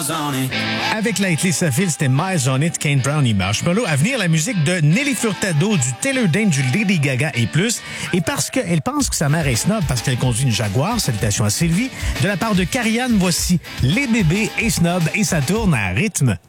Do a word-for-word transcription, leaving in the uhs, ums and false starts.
Avec Lightly Saffield, c'était Miles on It, Kane Brown et Marshmello. À venir, la musique de Nelly Furtado, du Taylor Dane, du Lady Gaga et plus. Et parce qu'elle pense que sa mère est snob parce qu'elle conduit une Jaguar, salutations à Sylvie, de la part de Karianne, voici Les Bébés et Snob et ça tourne à rythme.